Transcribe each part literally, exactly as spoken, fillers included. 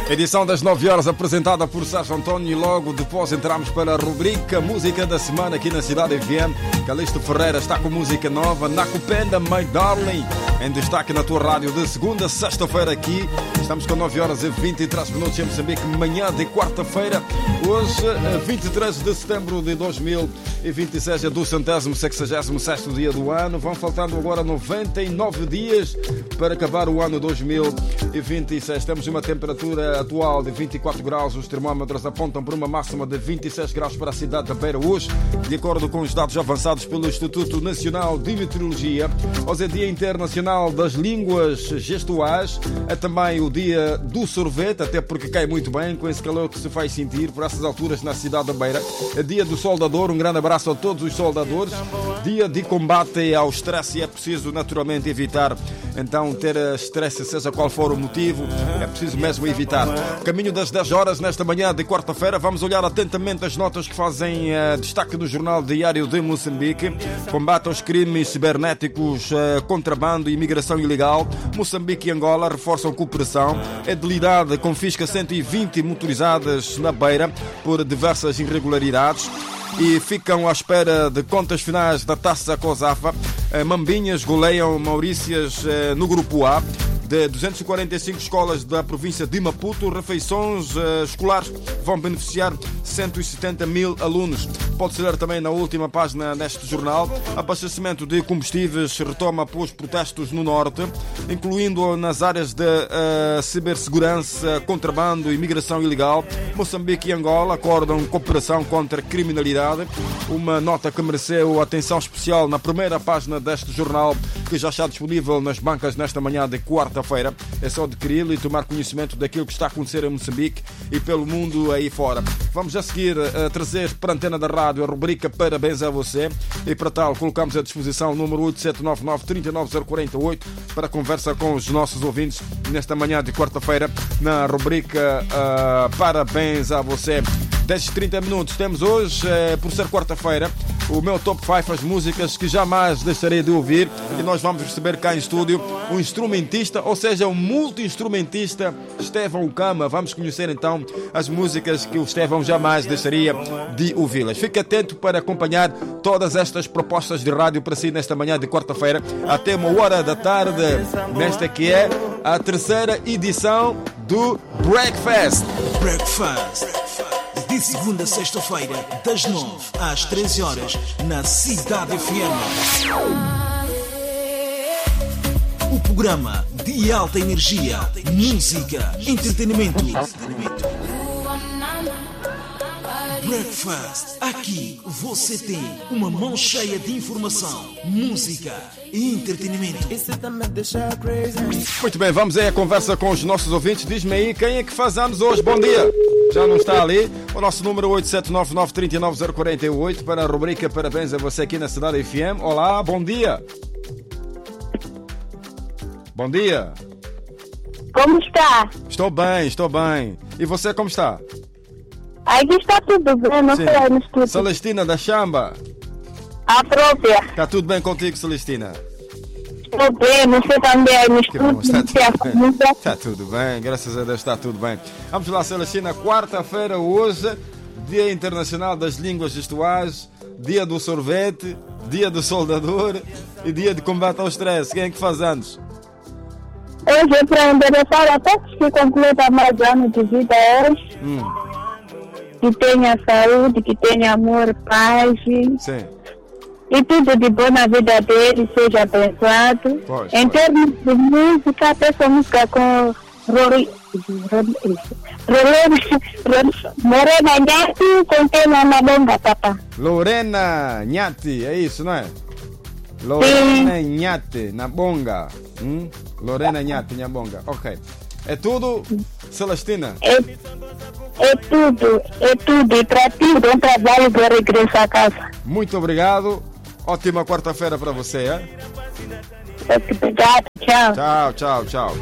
Edição das nove horas apresentada por Sérgio António e logo depois entramos para a rubrica Música da Semana aqui na Cidade F M. Calixto Ferreira está com música nova, Nakupenda, My Darling, em destaque na tua rádio de segunda a sexta-feira aqui. Estamos com nove horas e vinte e três minutos em Moçambique, manhã de quarta-feira, hoje vinte e três de setembro de dois mil e vinte e seis, é do centésimo sexagésimo sexto dia do ano. Vão faltando agora noventa e nove dias para acabar o ano dois mil e vinte e seis. Temos uma temperatura atual de vinte e quatro graus, os termómetros apontam para uma máxima de vinte e seis graus para a cidade da Beira hoje, de acordo com os dados avançados pelo Instituto Nacional de Meteorologia. Hoje é Dia Internacional das Línguas Gestuais, é também o Dia do Sorvete, até porque cai muito bem com esse calor que se faz sentir por essas alturas na cidade da Beira. É Dia do Soldador, um grande abraço a todos os soldadores. Dia de combate ao stress, e é preciso naturalmente evitar então ter stress, seja qual for o motivo, é preciso mesmo evitar. Caminho das dez horas nesta manhã de quarta-feira, vamos olhar atentamente as notas que fazem uh, destaque do Jornal Diário de Moçambique. Combate aos crimes cibernéticos, uh, contrabando e imigração ilegal. Moçambique e Angola reforçam cooperação. Edilidade confisca cento e vinte motorizadas na Beira por diversas irregularidades e ficam à espera de contas finais da Taça COSAFA. Uh, Mambinhas goleiam Maurícias uh, no Grupo A. De duzentas e quarenta e cinco escolas da província de Maputo, refeições uh, escolares vão beneficiar cento e setenta mil alunos. Pode-se ler também na última página deste jornal. Abastecimento de combustíveis retoma após protestos no norte, incluindo nas áreas de uh, cibersegurança, contrabando e imigração ilegal. Moçambique e Angola acordam cooperação contra a criminalidade. Uma nota que mereceu atenção especial na primeira página deste jornal, que já está disponível nas bancas nesta manhã de quarta-feira. É só adquiri-lo e tomar conhecimento daquilo que está a acontecer em Moçambique e pelo mundo aí fora. Vamos a seguir a trazer para a antena da rádio a rubrica Parabéns a Você, e para tal colocamos à disposição o número oito sete nove nove, três nove zero quatro oito para conversa com os nossos ouvintes nesta manhã de quarta-feira na rubrica uh, Parabéns a Você. dez e trinta minutos temos hoje, eh, por ser quarta-feira, o meu top cinco, as músicas que jamais deixarei de ouvir, e nós vamos receber cá em estúdio um instrumentista, ou seja, um multi-instrumentista, Estevão Cama. Vamos conhecer então as músicas que o Estevão jamais deixaria de ouvi-las. Fique atento para acompanhar todas estas propostas de rádio para si nesta manhã de quarta-feira, até uma hora da tarde, nesta que é a terceira edição do Breakfast. Breakfast. De segunda a sexta-feira, das nove às treze horas, na Cidade F M. O programa de alta energia, música, entretenimento. Breakfast. Aqui você tem uma mão cheia de informação, música e entretenimento. Muito bem, vamos aí a conversa com os nossos ouvintes. Diz-me aí, quem é que faz anos hoje? Bom dia. Já não está ali? O nosso número oito sete nove nove, três nove zero quatro oito para a rubrica Parabéns a Você aqui na Cidade F M. Olá, bom dia. Bom dia. Como está? Estou bem, estou bem. E você como está? Aqui está tudo bem, não sei aí no estúdio. Celestina da Chamba. A própria. Está tudo bem contigo, Celestina? Estou bem, você também aí no estúdio. Está tudo bem. Está tudo bem, graças a Deus está tudo bem. Vamos lá, Celestina, quarta-feira hoje, Dia Internacional das Línguas Gestuais, Dia do Sorvete, Dia do Soldador e Dia de Combate ao Stress. Quem é que faz anos? Hoje é para endereçar a todos que completam mais anos de vida hoje. Hum. Que tenha saúde, que tenha amor, paz. Sim. E tudo de bom na vida dele, seja abençoado. Pois, em pois. termos de música, até essa música com Rory, Morena Nhati, com tema na bonga, papá. Lorena Nhati, é isso, não é? Lorena Nhati, na bonga. Hum? Lorena Nhati, na bonga. Ok. É tudo, Celestina? É, é tudo, é tudo. E para ti, bom trabalho para regresso a casa. Muito obrigado. Ótima quarta-feira para você, é? Obrigado, tchau. Tchau, tchau, tchau.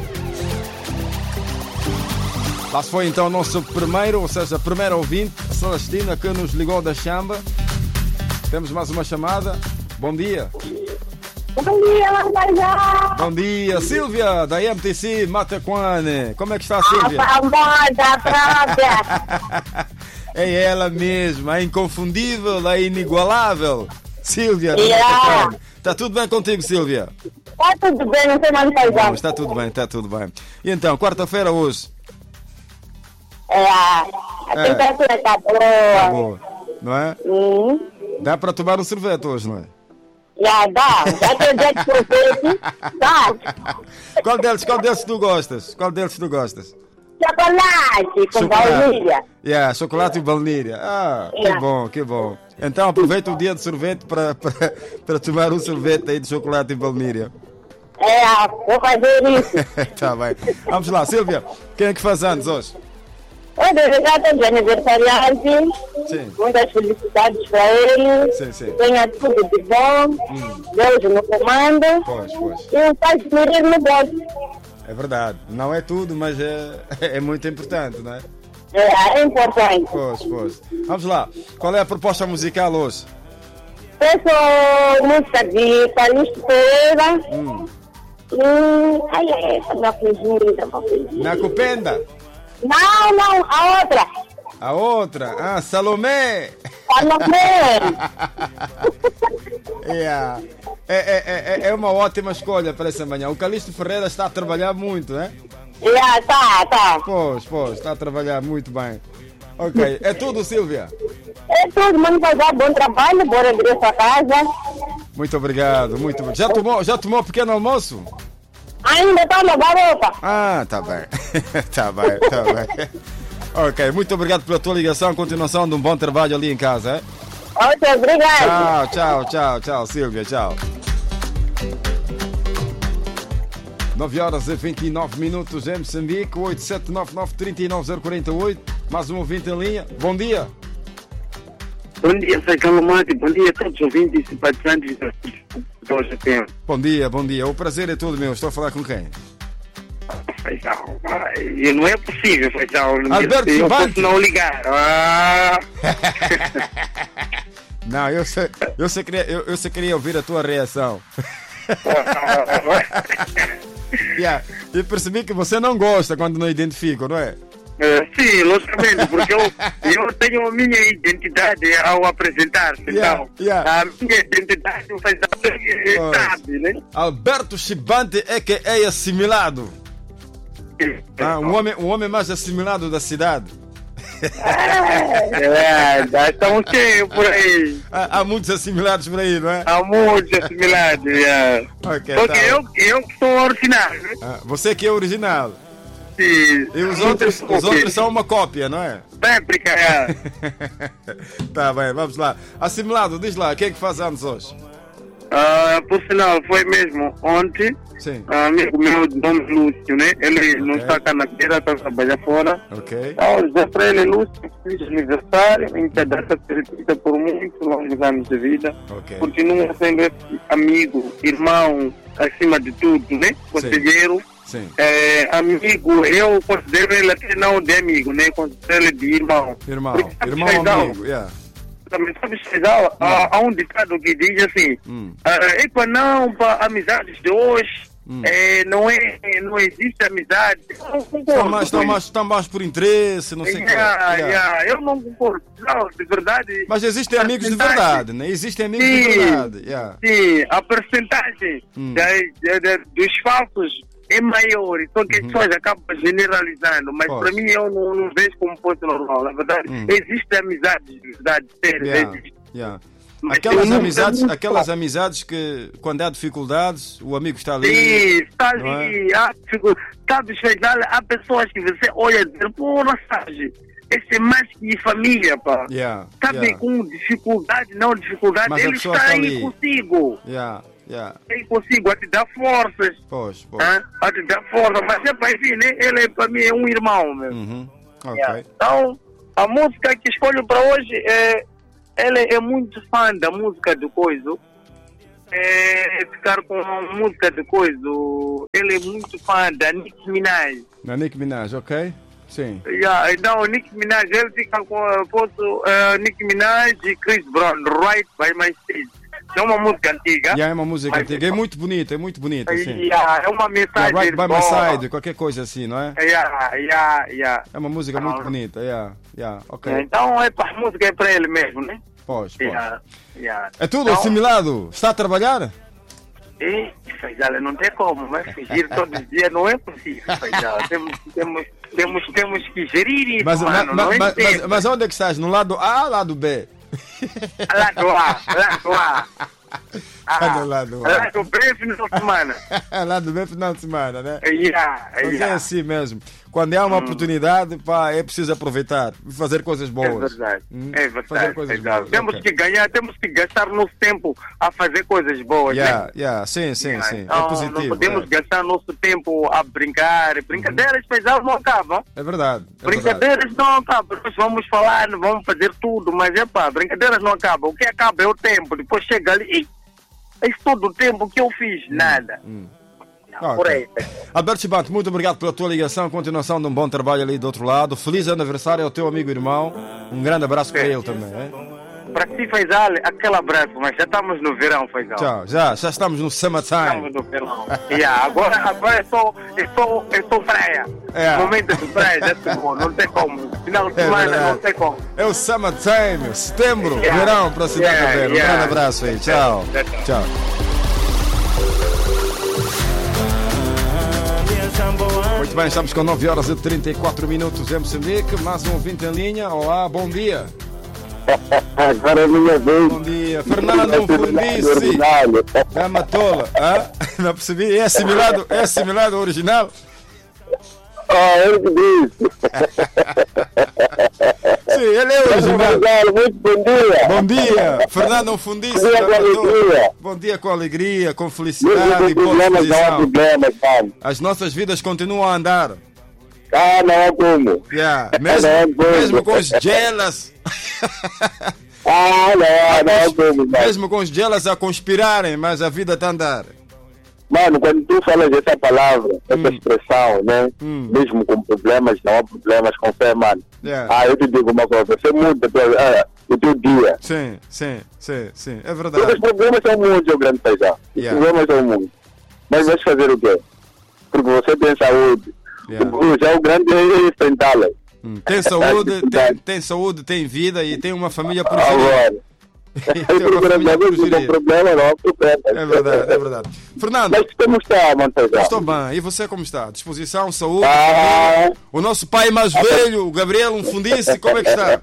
Lá se foi então o nosso primeiro, ou seja, a primeira ouvinte, Celestina, que nos ligou da Chamba. Temos mais uma chamada. Bom dia. Bom dia, Marcajá. Bom dia, Silvia, da M T C Mataquane. Como é que está, Silvia? A famosa própria. É ela mesma, a inconfundível, a inigualável. Silvia, Yeah. está tudo bem contigo, Silvia? Está tudo bem, não sei mais Bom, Marcajá. está tudo bem, está tudo bem. E então, quarta-feira hoje? É, a É. temperatura está Tá boa. boa, não é? Hum. Dá para tomar um sorvete hoje, não é? Já dá, já tem dia de sorvete. Dá. Qual deles, qual deles tu gostas? Qual deles tu gostas? Chocolate com baunilha. Yeah, chocolate e baunilha. Ah, que Yeah. bom, que bom. Então aproveita o dia de sorvete para, para, para tomar um sorvete aí de chocolate e baunilha. É, vou fazer isso. Tá bem. Vamos lá, Silvia. Quem é que faz anos hoje? Eu desejo de aniversariante. Sim. Muitas felicidades para ele. Sim, sim. Tenha tudo de bom. Deus no comando. Pois, pois. E o pai de morir no bolso. É verdade. Não é tudo, mas é, é muito importante, não é? É, é importante. Pois, pois. Vamos lá. Qual é a proposta musical hoje? Peço música de Calixto Pereira. Hum. E. Ai, ai, essa minha fugida, minha fugida. Na Cupenda? Não, não, a outra. A outra? Ah, Salomé! Salomé. Yeah. É, é, é, é uma ótima escolha para essa manhã. O Calixto Ferreira está a trabalhar muito, né? Já, tá, tá. Pois, pois, está a trabalhar muito bem. Ok, é tudo, Silvia. É tudo, mano, vai dar bom trabalho, bora abrir a sua casa. Muito obrigado, muito obrigado. Já tomou, já tomou pequeno almoço? Ainda tá na garota. Ah, tá bem. Tá bem, tá bem. Ok, muito obrigado pela tua ligação. Continuação de um bom trabalho ali em casa, é? Ok, obrigado. Tchau, tchau, tchau, tchau, Silvia, tchau. nove horas e vinte e nove minutos em Moçambique, oito sete nove nove, três nove zero quatro oito. Mais um ouvinte em linha. Bom dia. Bom dia, Sai Calomate. Bom dia a todos os ouvintes e simpatizantes da F M. Bom dia, bom dia. O prazer é todo meu. Estou a falar com quem? Feijão, ai, não é possível, Feijão. Alberto Eu Chibante. posso não ligar. Ah. Não, eu só, eu, só queria, eu, eu só queria ouvir a tua reação. Yeah. E percebi que você não gosta quando não identifico, não é? Uh, sim, logicamente, porque eu, eu tenho a minha identidade ao apresentar-se. Yeah, Então, yeah. a minha identidade o Feijão sabe, né? Alberto Chibante é que é assimilado. Ah, um, homem, um homem mais assimilado da cidade. É, já estão cheios por aí. Há, há muitos assimilados por aí, não é? Há muitos assimilados. Yeah. Ok, Porque tá. eu, eu que sou original, né? Ah, você que é original. Sim. E os outros, os outros são uma cópia, não é? Réplica, é. Tá bem, vamos lá. Assimilado, diz lá, quem é que faz anos hoje? Ah, por sinal, foi mesmo ontem. Sim. Um amigo meu de nome Lúcio, né? Ele não Ok. está cá na beira, está a trabalhar fora. Ok. Então, dizer para ele, Lúcio, feliz aniversário, em que a data se repita por muitos longos anos de vida. Ok. Continua sendo esse amigo, irmão, acima de tudo, né? Conselheiro. Sim. É, amigo, eu considero ele até não de amigo, né? Considero ele de irmão. Irmão, Porque, sabe, irmão Feijão, amigo, yeah. Também sabe, Feijão, há, há um ditado que diz assim, Hum. é para não, para amizades de hoje, Hum. é, não, é, não existe amizade. Eu não concordo Estão mais, com estão, isso. mais, estão mais por interesse, não sei o que. Yeah, Yeah. yeah, eu não concordo, não, de verdade. Mas existem a amigos de percentagem- verdade, né? Existem amigos de Sim. verdade. Yeah. Sim, a percentagem Hum. da- da- da- dos falsos é maior, só que as pessoas acabam generalizando, mas Pois. para mim eu não, não vejo como fosse normal. Na verdade, Hum. existe amizade de verdade, sério, Yeah. existe. Yeah. Mas Aquelas eu nunca- amizades, nunca- aquelas amizades que quando há dificuldades, o amigo está ali. Sim, está não é? ali, há, fico- sabe, Feijão, há pessoas que você olha e diz, porra, sabe, esse é mais que família, pá. Yeah, Sabe, yeah, com dificuldade, não dificuldade, Mas a ele pessoa está está aí ali. consigo. yeah, yeah. Aí consigo, a te dar forças, Pois, pois. hã? a te dar força, mas é para enfim, né? Ele é, para mim é um irmão mesmo. Uhum. Ok. Yeah. Então, a música que escolho para hoje é. Ele é muito fã da música do Coiso. É ficar com a música do Coiso. Ele é muito fã da Nicki Minaj. Na Nicki Minaj, ok? Sim. Yeah, então, Nicki Minaj, ele fica com uh, posso, uh, Nicki Minaj e Chris Brown, Right by My Side. é uma música antiga. Yeah, é uma música mas antiga. É muito bonita, é muito bonita, sim. Yeah, é uma mensagem Yeah, right by boa. my side, qualquer coisa assim, não é? Yeah, yeah, yeah. É uma música Então, muito bonita, yeah, yeah, ok. Então, é para a música é para ele mesmo, né? Pois, pois. Yeah, yeah. É tudo Então, assimilado. Está a trabalhar? E, Feijala, não tem como, mas fugir todos os dias não é possível, Feijala. Temos, temos, temos, temos que gerir isso, Mas, mano. ma- não ma- é mas, mas onde é que estás? No lado A ou lado B? Lá do A, lá do A. Ah, do lado A. Lá do B, final de semana. Lado B final de semana, né? Yeah, Mas é yeah. assim mesmo. Quando há uma oportunidade, pá, é preciso aproveitar e fazer coisas É boas. verdade, Hum? é Fazer verdade. coisas Feijala. boas, Temos ok. que ganhar, temos que gastar nosso tempo a fazer coisas boas, Yeah, né? yeah, sim, sim, Yeah, sim. então, É positivo. não podemos é. gastar nosso tempo a brincar. Brincadeiras, Feijala, não acabam. É verdade. É verdade. Brincadeiras não acabam. Nós vamos falar, vamos fazer tudo, mas é pá, brincadeiras não acabam. O que acaba é o tempo. Depois chega ali, e isso todo o tempo que eu fiz, nada. Hum. Não, por aí. Alberto Chibanto, muito obrigado pela tua ligação. Continuação de um bom trabalho ali do outro lado. Feliz aniversário ao teu amigo e irmão. Um grande abraço para ele também. Hein? Para ti, Feijal, aquele abraço, mas já estamos no verão, Feijal. Tchau, já, já estamos no summertime. Estamos no verão. Yeah, agora, agora é só, é só, é só praia. É. Momento de praia, já chegou, não tem como. Final de É semana, verdade. não tem como. É o summertime, setembro, Yeah. verão para a cidade Yeah, de Aveiro. Um yeah. grande abraço aí, tchau. Tchau, tchau. Tchau. Muito bem, estamos com nove horas e trinta e quatro minutos em Moçambique. Mais um ouvinte em linha. Olá, bom dia. Agora é minha vez. Bom dia. Fernando Fundice. É Matola. Hã? Não percebi. É assimilado, é assimilado ao original? Ah, eu que disse. Sim, ele é original. Muito bom dia. Bom dia. Fernando Fundice. Bom dia da com Matola. alegria. Bom dia com alegria, com Mesmo felicidade e com boa problemas, não há disposição. problemas, mano. As nossas vidas continuam a andar. Ah, não há como. Yeah. Mesmo, Não é bom. mesmo com os jealous. Ah, não há, não há como, mano. Mesmo com os jealous a conspirarem, mas a vida está a andar. Mano, quando tu falas essa palavra, essa Hum. expressão, né? Hum. Mesmo com problemas, não há problemas, com fé, mano. Yeah. Ah, eu te digo uma coisa, você muda tua- ah, o teu dia. Sim, sim, sim, sim. É Os verdade. problemas são muitos, grande paizão. Os Yeah. problemas são muitos. Mas vais fazer o quê? Porque você tem saúde. Yeah. O- Já o grande é enfrentá-la. Hum. Tem saúde, tem, tem saúde, tem vida e tem uma família por gerir. Agora. Tem Eu uma família por não tem gerir. problema, não há problema. É verdade, é verdade. Fernando, Mas como está, Montezão? estou bem. E você como está? Disposição, saúde, Ah. família? O nosso pai mais velho, o Gabriel, um fundice, como é que está?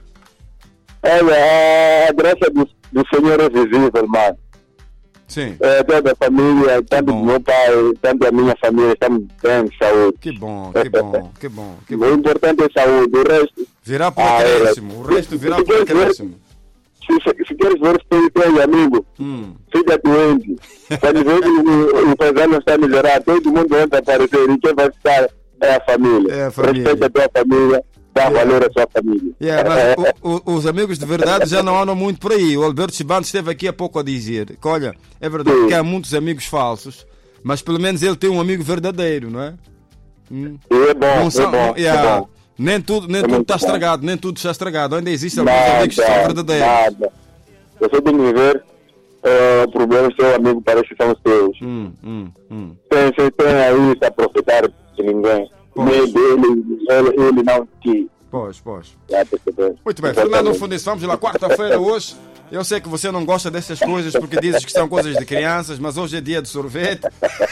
Olha, a graça do, do Senhor é visível, mano. Sim. É, toda a família, tanto bom. o meu pai, tanto a minha família, estamos bem de saúde. Que bom, que bom, que bom, que O bom. importante é saúde, o resto... Virá por Ah, acréscimo, é. o resto virá Se por queres ver- acréscimo. Se, se, se queres ver se tem, tem amigo, Hum. fica doente. Quando vê que o, o casal não está a melhorar, todo mundo vai aparecer e quem vai ficar é a família. É a família. Respeita a tua família, dá valor à sua família. Yeah, mas o- o- os amigos de verdade já não andam muito por aí. O Alberto Chibanto esteve aqui há pouco a dizer que, olha, é verdade Sim. que há muitos amigos falsos, mas pelo menos ele tem um amigo verdadeiro, não é? Hum. E é bom, Não é são- bom, yeah, é bom. Nem tudo nem É tudo muito está bom. estragado, nem tudo está estragado. Ainda existem alguns Nada, amigos que são verdadeiros. nada. Você tem que ver eh, o problema do seu amigo, parece que são os teus. Hum, hum, hum. Tem, tem, tem aí se aproveitar de ninguém. Pois. Nem dele, ele, ele não te... Pois, pois. Já percebeu? Muito bem, Exatamente. Fernando Fundice, vamos lá, quarta-feira hoje. Eu sei que você não gosta dessas coisas porque dizes que são coisas de crianças, mas hoje é dia de sorvete.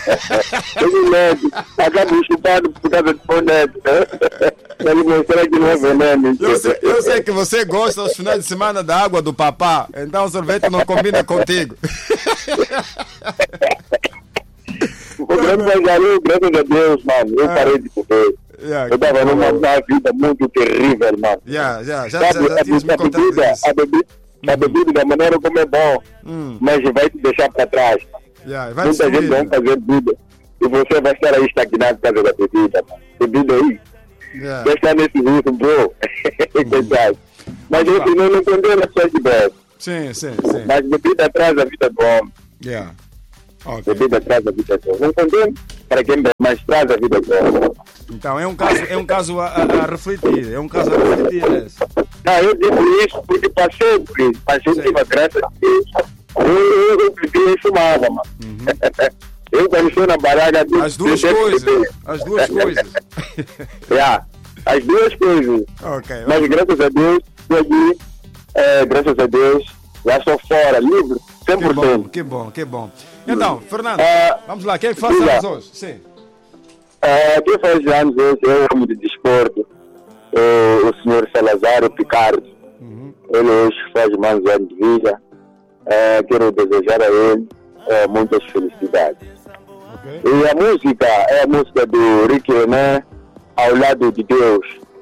Ele mede, acaba chupando por causa de fonete. Ele mostrar que não é veneno. Eu sei, eu sei que você gosta aos finais de semana da água do papá, então o sorvete não combina contigo. O grande mangarinho, graças a Deus, mano, eu parei de comer. Yeah, Eu estava numa numa vida muito terrível, mano. yeah, yeah, já, já, Sabe, já a, tinhas me a, contado bebida, disso. a, bebida, a bebida da maneira como é bom, Hum, mas vai te deixar para trás. yeah, vai Muita gente vai destruir. fazer bebida e você vai estar aí estagnado por causa da bebida, mano. Bebida aí, Yeah. vai estar nesse ritmo, bro. Coitado. Mas eu Vamos lá. não, não condeno as pessoas que bebem. Sim, sim, sim. Mas bebida atrás a vida é bom. Yeah. Ok. Bebida traz a vida boa. Não condeno para quem bebe, mas traz a vida boa. Então é um caso, é um caso a, a, a refletir, é um caso a refletir esse. Não, eu digo isso porque passei por isso. Passei Sim. tive a graça de Deus Eu, eu bebia e fumava, mano. Uhum. Eu quando estou na barraca... As duas coisas. As duas coisas. yeah, as duas coisas. Ok. Mas graças a Deus, estou aqui, é, graças a Deus, já estou fora, livre, cem por Que cento. bom, que bom, que bom. Então, Fernando, Ah, vamos lá, quem é que faz diga. anos hoje? Sim. É, quem faz anos hoje é o homem de desporto, é, o senhor Salazar Picardo. Uhum. Ele hoje faz mais anos de vida. É, quero desejar a ele é, muitas felicidades. Ok. E a música é a música do Ricky René, Ao Lado de Deus.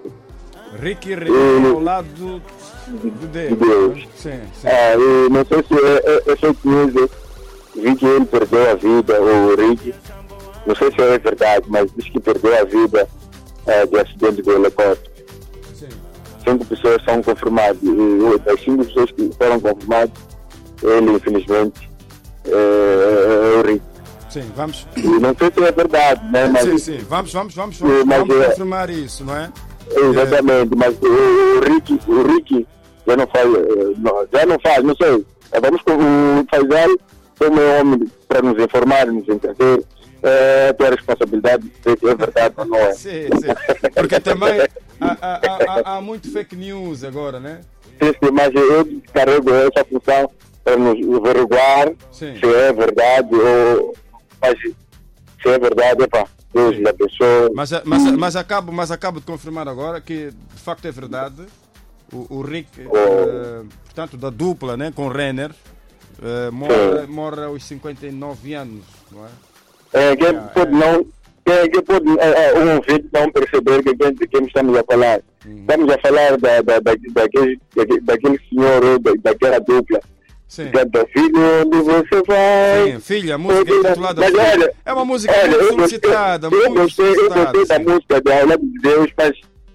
Ricky René ao lado de Deus. De Deus. Sim, sim. É, e não sei se é, é, é fake news, vi que ele perdeu a vida, o Ricky. Não sei se é verdade, mas diz que perdeu a vida é, de acidente do helicóptero. Sim. Cinco pessoas são confirmadas. E das cinco pessoas que foram confirmadas, ele, infelizmente, é, é o Ricky. Sim, vamos. E não sei se é verdade, né? Mas, Sim, sim, vamos, vamos, vamos, vamos, Mas vamos é- confirmar isso, não é? Exatamente, mas o, o Ricky, o Ricky já não faz, eh, não, já não faz, não sei. Eh, Vamos com o Faisal, como é homem para nos informar, nos entender, é ter a responsabilidade de dizer que é verdade ou não é. Sim, sim. Porque também há, há, há, há muito fake news agora, né? Sim, sim, mas eu carrego essa função para nos averiguar Sim. se é verdade ou mas, se é verdade, epá, Deus lhe abençoe. Mas, mas, mas, acabo, mas acabo de confirmar agora que de facto é verdade. O, o Rick, eh, portanto, da dupla, né, com Renner, eh, morre, morre aos cinquenta e nove anos, não é? É, quem Ah, pode é. não, quem, quem pode é, é, um ouvinte não perceber que quem, de quem estamos a falar. Uhum. Estamos a falar da, da, da, daquele, daquele, daquele senhor, ou da, daquela dupla. Sim. Canta, filho, onde você vai? Sim, filha, a música é intitulada Mas Filho. olha, É uma música olha, muito eu gostei- solicitada, Eu muito gostei, eu solicitada. gostei da sim. música de Ao Lado de Deus, mas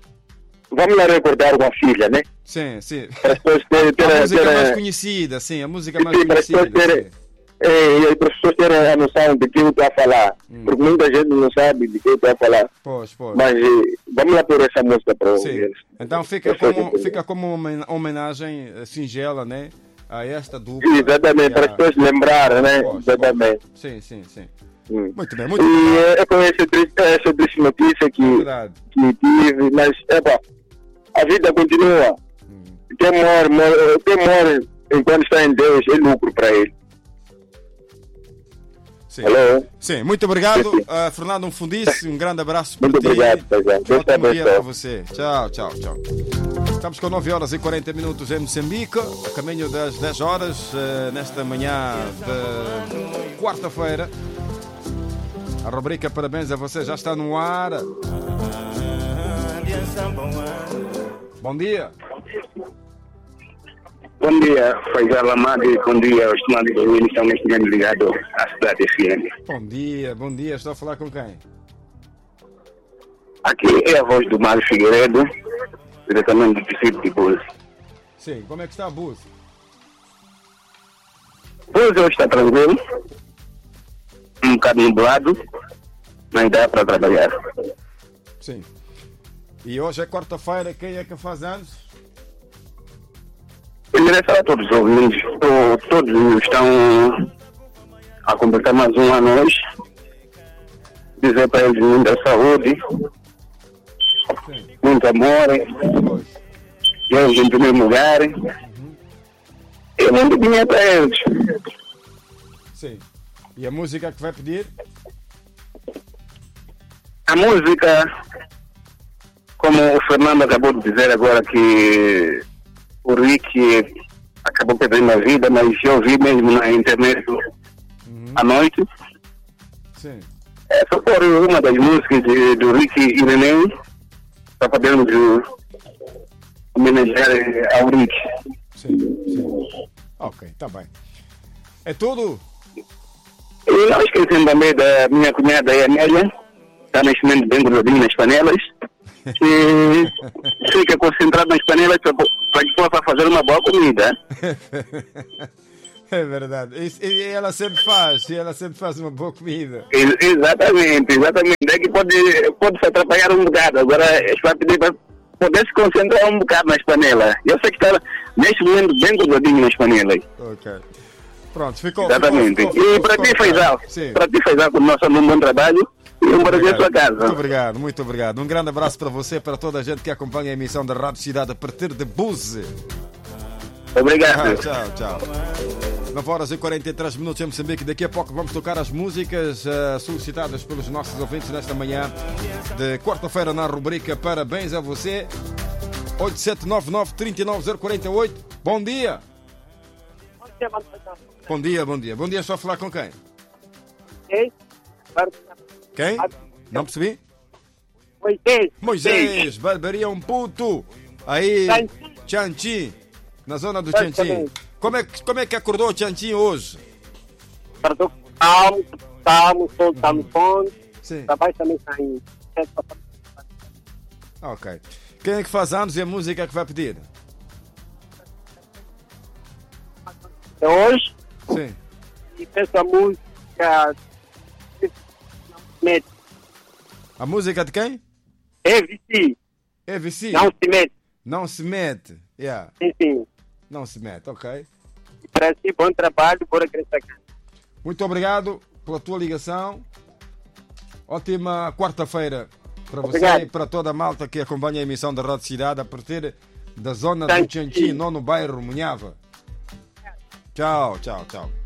vamos lá recordar com a filha, né? Sim, sim. Para as pessoas terem... A terem- música terem- mais conhecida, sim, a música mais Sim, para as pessoas conhecida. terem... sim. É, e para as pessoas terem a noção de quem está a falar. Hum. Porque muita gente não sabe de quem está a falar. Pois, pois. Mas eh, vamos lá pôr essa música para Sim. ouvir. Então fica Eu sei como, que- fica como uma homen- homenagem eh, singela, né? A esta dupla. Exatamente, E para a- as pessoas lembrarem, né? Pois, Exatamente. pois. Sim, sim, sim. Hum. Muito bem, muito E bem. é, é com essa triste, essa triste notícia que, Verdade. que tive, mas epa, a vida continua. Hum. Quem morre, morre, quem morre enquanto está em Deus é lucro para ele. Sim. Alô? Sim, muito obrigado, uh, Fernando um Fundice, um grande abraço para Muito ti. obrigado, Pajão. Deus te Ótimo dia abençoe. para você. Tchau, tchau, tchau. Estamos com nove horas e quarenta minutos em Moçambique, a caminho das dez horas, uh, nesta manhã de quarta-feira. A rubrica Parabéns a você já está no ar. Bom dia. Bom dia, Faisal Amado, e bom dia aos tomados de Willis, estão neste momento ligados à cidade F M. Bom dia, bom dia. Estou a falar com quem? Aqui é a voz do Mário Figueiredo, diretamente do distrito de Búzios. Sim, como é que está a Búzios? Búzios hoje está tranquilo, um bocado nublado, mas dá para trabalhar. Sim. E hoje é quarta-feira, quem é que faz anos? Eu direto a todos os ouvintes, to- todos estão a completar mais um ano hoje. Dizer para eles muita saúde, Sim. muito amor, Pois. Deus em primeiro lugar, e muito dinheiro para eles. Sim. E a música que vai pedir? A música, como o Fernando acabou de dizer agora que o Rick acabou perdendo a vida, mas eu vi mesmo na internet Uhum. à noite. Sim. Essa foi uma das músicas de, do Rick e René, para podermos eh, homenagear ao Rick. Sim, sim. Ok, está bem. É tudo? E não esquecendo também da minha cunhada Amélia, está neste momento bem grudadinha nas panelas, e fica concentrado nas panelas para que possa fazer uma boa comida. É verdade. E, e ela sempre faz, e ela sempre faz uma boa comida. Ex- Exatamente, exatamente. É que pode, pode se atrapalhar um bocado. Agora, eu vai pedir para poder se concentrar um bocado nas panelas. Eu sei que está neste momento bem grudadinho nas panelas. Ok. Pronto, ficou. Exatamente. Ficou, ficou, e para ti, Faisal, Sim. para ti, Faisal, com o nosso um bom trabalho e um bom dia à sua casa. Muito obrigado, muito obrigado. Um grande abraço para você, para toda a gente que acompanha a emissão da Rádio Cidade a partir de Buze. Obrigado. Ah, tchau, tchau. nove horas e quarenta e três minutos em Moçambique. Daqui a pouco vamos tocar as músicas uh, solicitadas pelos nossos ouvintes nesta manhã de quarta-feira na rubrica Parabéns a você. oito sete nove nove, três nove zero quatro oito. Bom dia. Bom dia, bom dia. Bom dia, só falar com quem? Quem? Não percebi? Moisés. Moisés, barbearia um puto. Aí, Chanchi, na zona do Chanchi. Como é, como é que acordou o Chanchi hoje? Acordou calmo, calmo, sol está no fundo. Sim. Trabalho também está em. Ok. Quem é que faz anos e a música que vai pedir? É hoje. Sim. E essa música. Mete. A música de quem? É V C. É V C. Não se mete. Não se mete. Yeah. Sim, sim. Não se mete, ok. Para si, bom trabalho, bora crescer. Muito obrigado pela tua ligação. Ótima quarta-feira para você Obrigado. e para toda a malta que acompanha a emissão da Rádio Cidade a partir da zona do Chanchi, não no bairro Munhava. Tchau, tchau, tchau.